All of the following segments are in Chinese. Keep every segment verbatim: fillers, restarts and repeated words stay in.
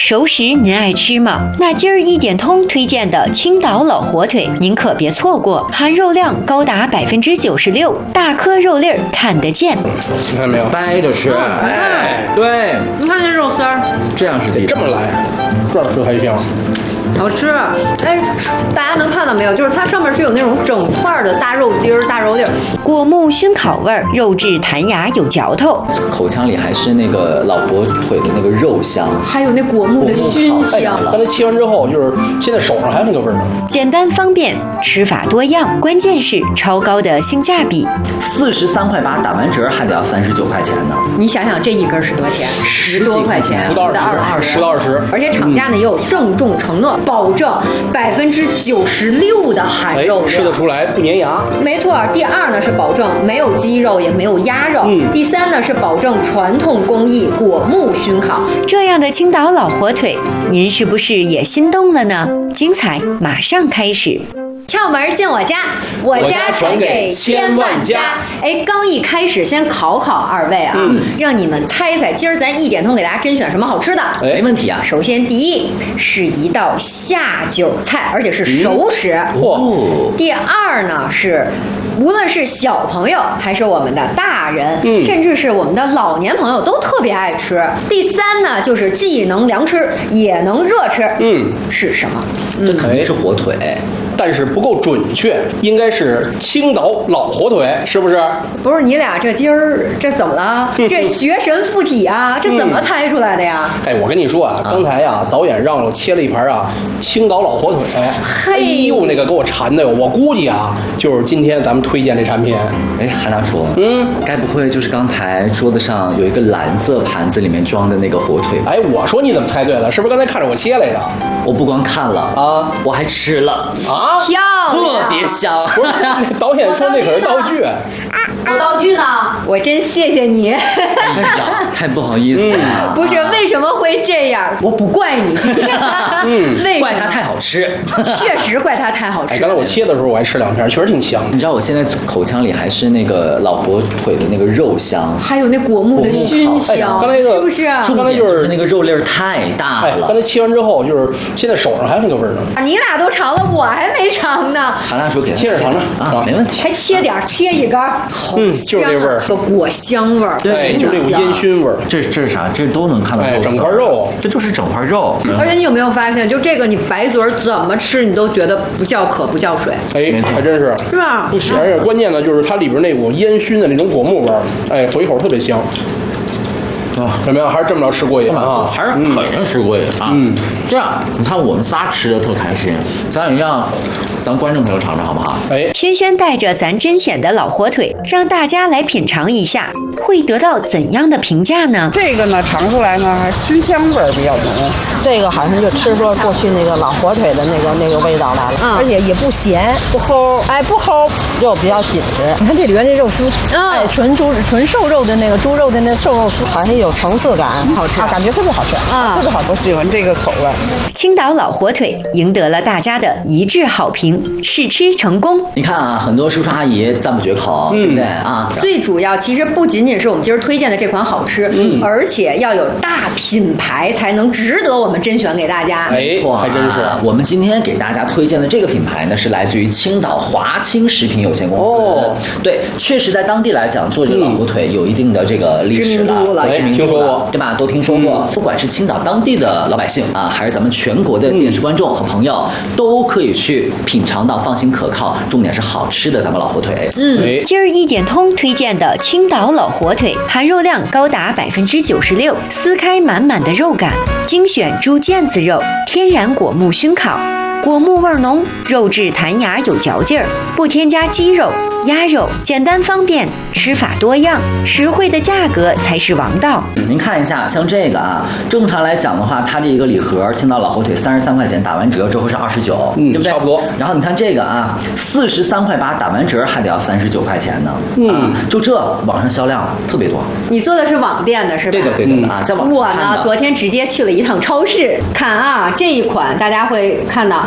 熟食您爱吃吗？那今儿一点通推荐的青岛老火腿，您可别错过，含肉量高达百分之九十六，大颗肉粒儿看得见。 你看没有？ 掰着吃，哎，对， 你看这肉丝儿， 这样是得这么来，这样吃才香。 好吃。哎，大家能看到没有？就是它上面是有那种整块的大肉丁儿、大肉粒儿， 果木熏烤味儿，肉质弹牙有嚼头， 口腔里还是那个老火腿的那个肉香， 还有那果木的熏香。 刚才切完之后，就是现在手上还有那个味儿呢。 简单方便，吃法多样，关键是超高的性价比。 四十三块八，打完折还得要三十九块钱呢。 你想想这一根是多少钱？十多块钱， 不到二十，不到二十。 而且厂家呢也有郑重承诺，保证百分之九十六的含肉量， 吃得出来不粘牙。 没错。第二呢是保证没有鸡肉也没有鸭肉。嗯。第三呢是保证传统工艺果木熏烤。 这样的青岛老火腿，您是不是也心动了呢？精彩马上开始。 窍门进我家，我家传给千万家。哎，刚一开始先考考二位啊，嗯、让你们猜猜，今儿咱一点通给大家甄选什么好吃的？ 没问题啊。 首先，第一是一道下酒菜，而且是熟食。 嚯、 嗯！第二呢是，无论是小朋友还是我们的大人，嗯、甚至是我们的老年朋友都特别爱吃。第三呢就是既能凉吃也能热吃。嗯，是什么？ 这肯定是火腿。 但是不够准确，应该是青岛老火腿，是不是？ 不是，你俩这今儿这怎么了？这学神附体啊，这怎么猜出来的呀？ 哎，我跟你说啊，刚才啊，导演让我切了一盘啊青岛老火腿，哎呦，那个给我馋的，我估计啊，就是今天咱们推荐这产品。 哎，韩大叔，嗯，该不会就是刚才桌子上有一个蓝色盘子里面装的那个火腿？ 哎，我说你怎么猜对了？是不是刚才看着我切来着？ 我不光看了啊，我还吃了啊。 漂亮， 特别香。 不是，导演说那可是道具。 我道具呢？我真谢谢你。 哎呀，太不好意思了。 嗯、不是，为什么会这样？我不怪你，今天。 嗯，怪它太好吃。 确实怪它太好吃。 哎，刚才我切的时候我还吃两片，确实挺香。 你知道我现在口腔里还是那个老火腿的那个肉香， 还有那果木的熏香， 刚才是不是？ 刚才就是那个肉粒儿太大了。 哎，刚才切完之后，就是现在手上还有那个味儿呢。 你俩都尝了，我还没尝呢。 韩大叔给切着尝尝啊，没问题。 还切点，切一根，好嗯，就是这味儿， 个果香味儿， 对，就这种烟熏味儿。 这这是啥？这都能看到肉， 整块肉， 这就是整块肉。 而且你有没有发现，就这个你白嘴怎么吃，你都觉得不叫渴不叫水。 哎，还真是， 是吧？ 不是，而且关键的就是它里边那股烟熏的那种果木味儿，哎，回口特别香。啊，怎么样？还是这么着吃过瘾啊？ 还是肯定吃过瘾啊！嗯，这样你看我们仨吃的特开心，咱也让咱观众朋友尝尝好不好？ 哎， 轩轩带着咱甄选的老火腿，让大家来品尝一下，会得到怎样的评价呢？ 这个呢，尝出来呢，熏香味儿比较浓。这个好像就吃出过去那个老火腿的那个那个味道来了，嗯、而且也不咸不齁，哎不齁，肉比较紧实。你看这里边这肉丝，嗯、哎纯猪纯瘦肉的那个猪肉的那瘦肉丝，好像有层次感，好吃啊，感觉特别好吃啊，特别好吃，我喜欢这个口味。 青岛老火腿赢得了大家的一致好评，试吃成功。 你看啊，很多叔叔阿姨赞不绝口，嗯、对不对啊？ 最主要其实不仅仅是我们今儿推荐的这款好吃，嗯，而且要有大品牌才能值得我们甄选给大家。 哎，还真是。 我们今天给大家推荐的这个品牌呢，是来自于青岛华清食品有限公司。哦，对，确实在当地来讲，做这个老火腿有一定的这个历史了， 知名度了， 听说过， 对吧？都听说过。不管是青岛当地的老百姓啊，还是咱们全国的电视观众和朋友，都可以去品尝到放心可靠，重点是好吃的咱们老火腿。 嗯，今儿一点通推荐的青岛老火腿，含肉量高达百分之九十六，撕开满满的肉感，精选猪腱子肉，天然果木熏烤。果木味浓，肉质弹牙有嚼劲儿，不添加鸡肉、鸭肉，简单方便，吃法多样，实惠的价格才是王道。 您看一下，像这个啊，正常来讲的话，它这一个礼盒青岛老火腿三十三块钱，打完折之后是二十九， 嗯， 对不对？ 差不多。 然后你看这个啊，四十三块八，打完折还得要三十九块钱呢。嗯、啊，就这网上销量特别多。 你做的是网店的是吧？ 对的对的、嗯、啊，在网上我呢，昨天直接去了一趟超市，看啊，这一款大家会看到。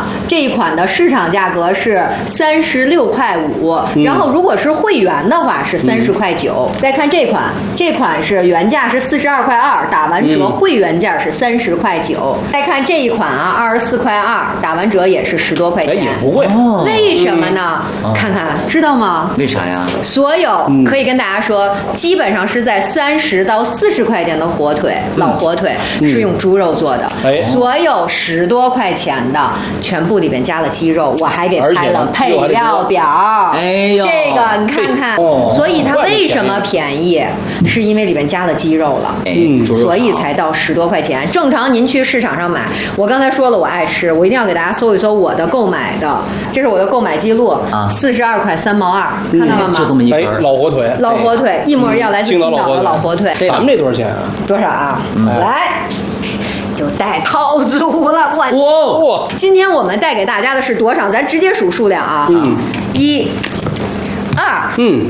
这一款的市场价格是三十六块五，嗯，然后如果是会员的话是三十块九。嗯，再看这款，这款是原价是四十二块二，打完折会员价是三十块九。再看这一款啊，二十四块二，打完折也是十多块钱， 也不贵。 哦，为什么呢？嗯，看看知道吗？ 为啥呀？ 所有可以跟大家说，基本上是在三十到四十块钱的火腿，嗯，老火腿是用猪肉做的。哎，嗯，所有十多块钱的全部里边加了鸡肉，我还给拍了配料表。 哎呦， 这个你看看，哦，所以它为什么便宜？是因为里边加了鸡肉了， 嗯， 所以才到十多块钱。正常您去市场上买，我刚才说了我爱吃，我一定要给大家搜一搜我的购买的，这是我的购买记录啊，四十二块三毛二，看到了吗？ 就这么一根老火腿， 老火腿一模一样，来自青岛的老火腿。 咱们这多少钱啊？ 多少啊？来。就带套组了，哇！哇！今天我们带给大家的是多少？咱直接数数量啊！嗯，一、二，嗯，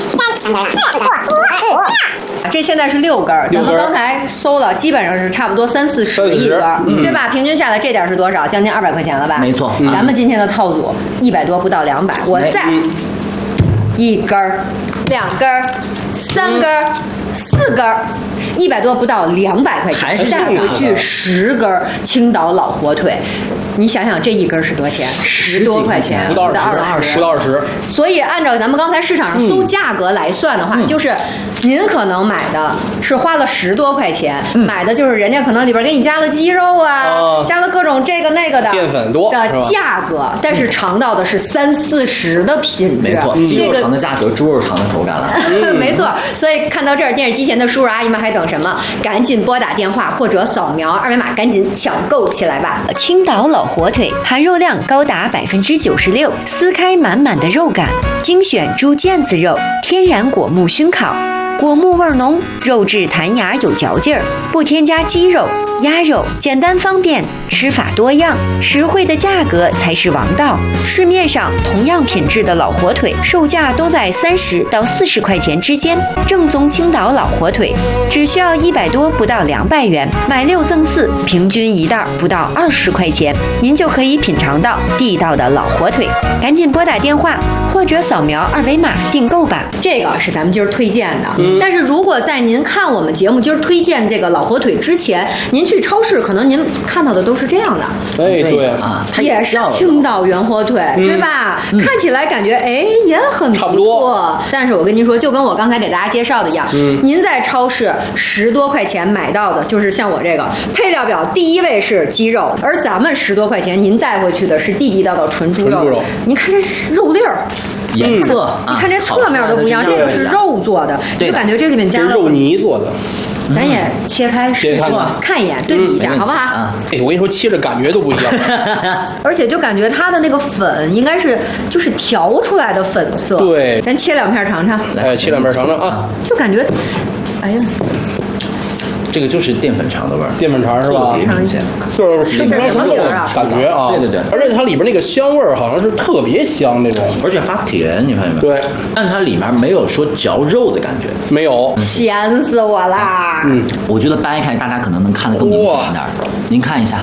这现在是六根儿，咱们刚才搜了，基本上是差不多三四十一根，嗯，对吧？平均下来这点是多少？将近二百块钱了吧？ 没错， 嗯，咱们今天的套组一百多，不到两百。我再一根儿、两根儿、三根儿、四根儿。一百多不到两百块钱，带回去十根青岛老火腿，你想想这一根是多少钱？十多块钱， 不到二十，不到二十。 所以按照咱们刚才市场上搜价格来算的话，嗯，就是您可能买的是花了十多块钱，嗯，买的就是人家可能里边给你加了鸡肉啊，嗯，加了各种这个那个的淀粉多的价格，但是尝到的是三四十的品质。 没错，鸡肉尝的价格，猪肉尝的口感了。 嗯，没错。所以看到这儿，电视机前的叔叔阿姨们还等什么？赶紧拨打电话或者扫描二维码，赶紧抢购起来吧！ 青岛老火腿含肉量高达百分之九十六，撕开满满的肉感，精选猪腱子肉，天然果木熏烤。果木味浓，肉质弹牙有嚼劲儿，不添加鸡肉、鸭肉，简单方便，吃法多样，实惠的价格才是王道。市面上同样品质的老火腿，售价都在三十到四十块钱之间。正宗青岛老火腿只需要一百多，不到两百元，买六赠四，平均一袋不到二十块钱，您就可以品尝到地道的老火腿。赶紧拨打电话或者扫描二维码订购吧。 这个是咱们今儿推荐的。嗯，但是如果在您看我们节目今儿推荐这个老火腿之前，您去超市可能您看到的都是这样的。 哎，对啊， 也是青岛原火腿，嗯，对吧？嗯，看起来感觉哎也很不错，但是我跟您说，就跟我刚才给大家介绍的一样，嗯，您在超市十多块钱买到的，就是像我这个配料表第一位是鸡肉，而咱们十多块钱您带回去的是地地道道纯猪肉。 纯猪肉， 您看这肉粒儿。 颜色， 你看这侧面都不一样，这个是肉做的，就感觉这里面加了肉泥做的。 咱也切开试试看一眼，对比一下，好不好？ 哎，我跟你说，切着感觉都不一样， 而且就感觉它的那个粉应该是就是调出来的粉色。 对， 咱切两片尝尝。 来，切两片尝尝啊！ 就感觉，哎呀。 这个就是淀粉肠的味儿， 淀粉肠是吧？ 明显， 就是生肠熟肉的感觉啊！ 对对对， 而且它里边那个香味儿好像是特别香那种， 而且发甜，你发现没有？ 对， 但它里面没有说嚼肉的感觉， 没有， 咸死我啦！ 嗯，我觉得掰开大家可能能看得更明显一点，您看一下。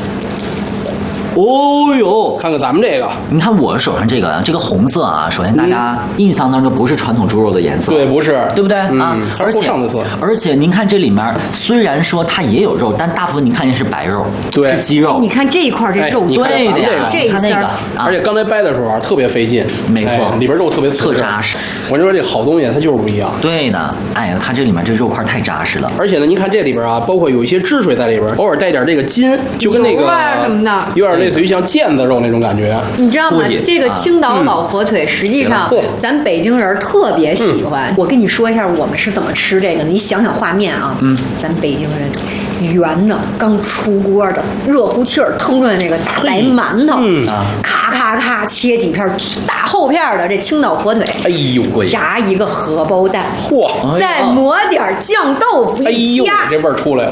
哦呦， 看看咱们这个， 你看我手上这个，这个红色啊，首先大家印象当中不是传统猪肉的颜色， 对，不是， 对不对、 嗯、 啊？而且而且您看这里面虽然说它也有肉，但大部分您看见是白肉， 对， 是鸡肉。 你看这一块这肉， 对的呀， 这一看那个， 而且刚才掰的时候啊，特别费劲， 没错， 哎、里边肉特别特扎实。 我跟你说，这好东西它就是不一样。 对的，哎呀，它这里面这肉块太扎实了。 而且呢，您看这里边啊，包括有一些汁水在里边，偶尔带点这个筋，就跟那个什么的， 有点类似于像腱子肉那种感觉。 你知道吗？这个青岛老火腿，嗯、实际上咱北京人特别喜欢、嗯。我跟你说一下，我们是怎么吃这个的。你想想画面啊，嗯，咱北京人圆的，刚出锅的，热乎气儿腾出来那个大白馒头，嗯啊，咔咔咔切几片大厚片的这青岛火腿， 哎呦喂， 炸一个荷包蛋， 嚯， 再抹点酱豆腐一加，哎呦，这味儿出来了。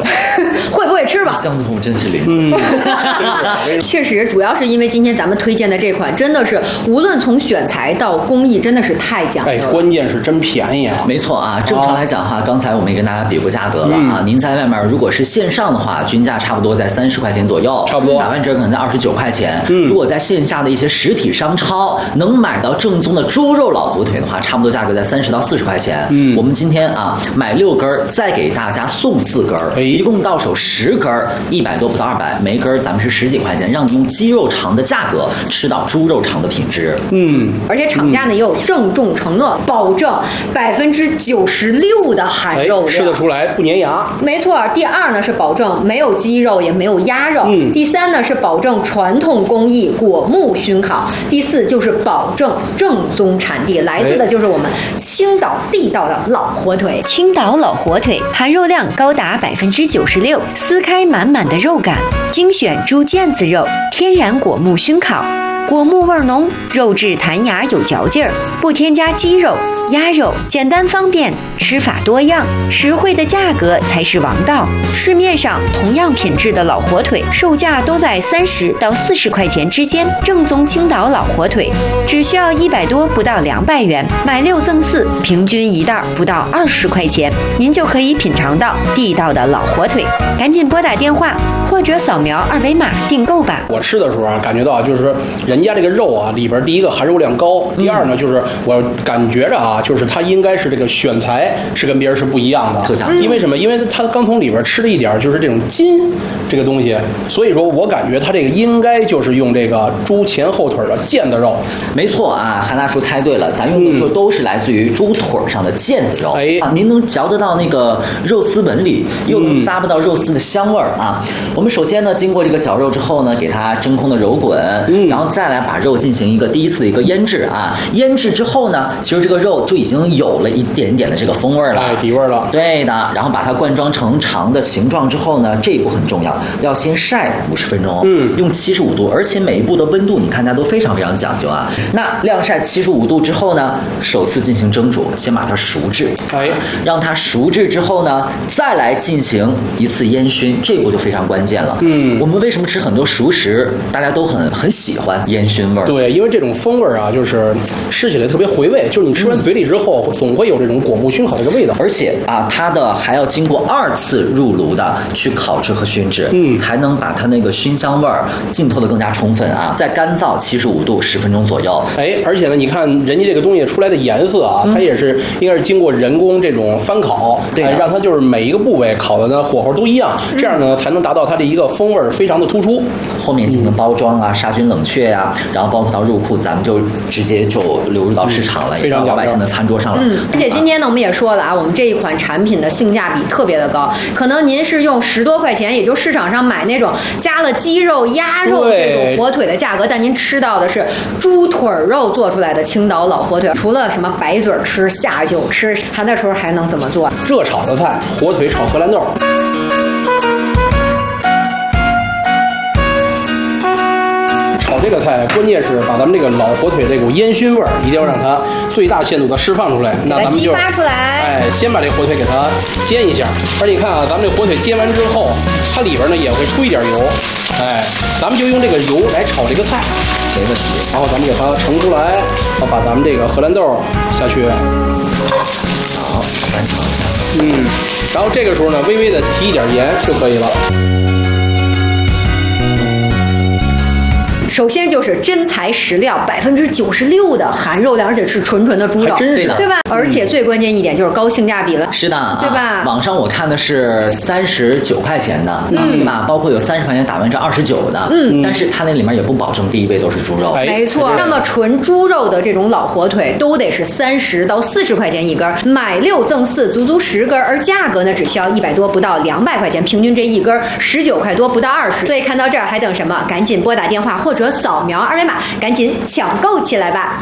会不会吃吧？ 江浙沪真是灵。 嗯， 确实，主要是因为今天咱们推荐的这款，真的是无论从选材到工艺，真的是太讲究了。 哎，关键是真便宜啊！ 没错啊，正常来讲哈，刚才我们也跟大家比过价格了啊。您在外面如果是线上的话，均价差不多在三十块钱左右， 差不多打完折可能在二十九块钱。 嗯， 如果在线下的一些实体商超能买到正宗的猪肉老火腿的话，差不多价格在三十到四十块钱。 嗯， 我们今天啊买六根，再给大家送四根， 哎， 一共到手十根，一百多不到二百，每一根咱们是十几块钱，让你用鸡肉肠的价格吃到猪肉肠的品质。 嗯， 而且厂家呢也有郑重承诺，保证百分之九十六的含肉量， 哎，吃得出来，不粘牙。 没错。第二呢是保证没有鸡肉也没有鸭肉。 嗯。 第三呢是保证传统工艺果木熏烤。第四就是保证正宗产地，来自的就是我们青岛地道的老火腿。 青岛老火腿含肉量高达百分之九十六，撕开满满的肉感，精选猪腱子肉，天然果木熏烤。果木味浓，肉质弹牙有嚼劲儿，不添加鸡肉、鸭肉，简单方便，吃法多样，实惠的价格才是王道。市面上同样品质的老火腿，售价都在三十到四十块钱之间。正宗青岛老火腿只需要一百多不到两百元，买六赠四，平均一袋不到二十块钱，您就可以品尝到地道的老火腿。赶紧拨打电话或者扫描二维码订购吧。 我吃的时候啊，感觉到就是人家这个肉啊，里边第一个含肉量高，第二呢就是我感觉着啊，就是它应该是这个选材是跟别人是不一样的， 特讲究。 因为什么？因为它刚从里边吃了一点就是这种筋这个东西，所以说我感觉它这个应该就是用这个猪前后腿的腱子肉。 没错啊，韩大叔猜对了，咱用的就都是来自于猪腿上的腱子肉。 哎、 啊，您能嚼得到那个肉丝纹理，又能咂不到肉丝的香味儿啊。我们首先呢，经过这个绞肉之后呢，给它真空的揉滚，嗯，然后再来把肉进行一个第一次的一个腌制啊。腌制之后呢，其实这个肉就已经有了一点点的这个风味了， 哎，底味了。 对的，然后把它灌装成长的形状之后呢，这一步很重要，要先晒五十分钟，嗯，用七十五度，而且每一步的温度你看它都非常非常讲究啊。那晾晒七十五度之后呢，首次进行蒸煮，先把它熟制， 哎， 让它熟制之后呢，再来进行一次烟熏，这一步就非常关键了。嗯，我们为什么吃很多熟食，大家都很很喜欢烟熏味儿？ 对，因为这种风味啊，就是吃起来特别回味，就是你吃完嘴里之后，嗯、总会有这种果木熏烤这个味道。 而且啊，它的还要经过二次入炉的去烤制和熏制，嗯，才能把它那个熏香味儿浸透的更加充分啊。再干燥七十五度十分钟左右。 哎，而且呢，你看人家这个东西出来的颜色啊，嗯、它也是应该是经过人工这种翻烤，对、哎，让它就是每一个部位烤的呢火候都一样，这样呢才能达到它的一个风味非常的突出。 后面进行包装啊、杀菌冷却呀、啊，然后包括到入库，咱们就直接就流入到市场了， 嗯、非常老百姓的餐桌上了。 嗯，而且今天呢，我们也说了啊，我们这一款产品的性价比特别的高，可能您是用十多块钱，也就市场上买那种加了鸡肉、鸭肉这种火腿的价格，但您吃到的是猪腿肉做出来的青岛老火腿。除了什么白嘴吃、下酒吃，它那时候还能怎么做？ 热炒的菜，火腿炒荷兰豆。炒这个菜，关键是把咱们这个老火腿这股烟熏味儿，一定要让它最大限度的释放出来。那咱们就激发出来。 哎，先把这火腿给它煎一下。而且你看啊，咱们这火腿煎完之后，它里边呢也会出一点油。哎，咱们就用这个油来炒这个菜，没问题。然后咱们给它盛出来，然后把咱们这个荷兰豆下去。 好，翻炒一下。 嗯，然后这个时候呢，微微的提一点盐就可以了。 首先就是真材实料，百分之九十六的含肉量，而且是纯纯的猪肉， 真是对吧？而且最关键一点就是高性价比了， 是的， 对吧？ 啊、网上我看的是三十九块钱的，嗯，对吧？包括有三十块钱打完折二十九的，嗯，但是它那里面也不保证第一位都是猪肉， 没错。那么纯猪肉的这种老火腿都得是三十到四十块钱一根，买六赠四，足足十根，而价格呢只需要一百多不到两百块钱，平均这一根十九块多不到二十。所以看到这儿还等什么？赶紧拨打电话或者扫描二维码，赶紧抢购起来吧！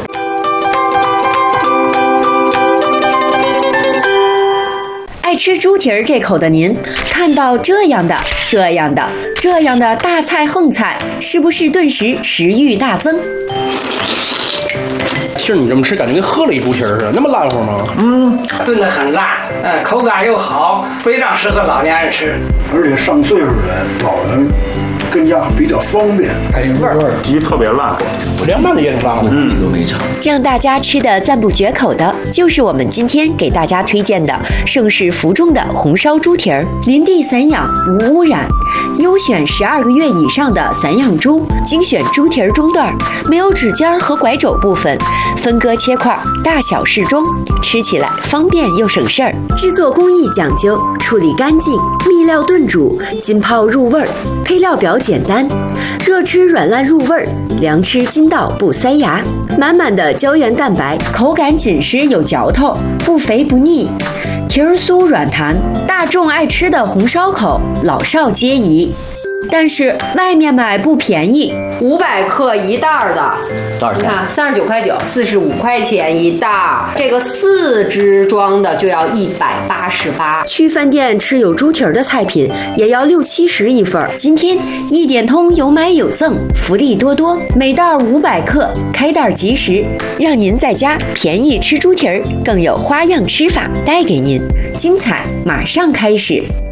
爱吃猪蹄儿这口的您，看到这样的、这样的、这样的大菜横菜，是不是顿时食欲大增？ 是你这么吃，感觉跟喝了一猪蹄儿似的，那么烂乎吗？ 嗯，炖得很烂，呃，口感又好，非常适合老年人吃。 而且上岁数的老人更加比较方便，还有味儿， 鸡特别烂， 我凉拌的也挺烂的， 嗯，都没尝。 让大家吃的赞不绝口的，就是我们今天给大家推荐的盛世福众的红烧猪蹄儿，林地散养无污染，优选十二个月以上的散养猪，精选猪蹄儿中段，没有指尖和拐肘部分，分割切块，大小适中，吃起来方便又省事儿。制作工艺讲究，处理干净，秘料炖煮，浸泡入味儿，配料表简单，热吃软烂入味儿，凉吃筋道不塞牙，满满的胶原蛋白，口感紧实有嚼头，不肥不腻，蹄儿酥软弹，大众爱吃的红烧口，老少皆宜。但是外面买不便宜， 五百克一袋儿的， 多少钱？ 看三十九块九，四十五块钱一袋儿。这个四只装的就要一百八十八。 去饭店吃有猪蹄儿的菜品也要六七十一份。今天一点通有买有赠，福利多多，每袋五百克，开袋即食，让您在家便宜吃猪蹄儿，更有花样吃法带给您，精彩马上开始。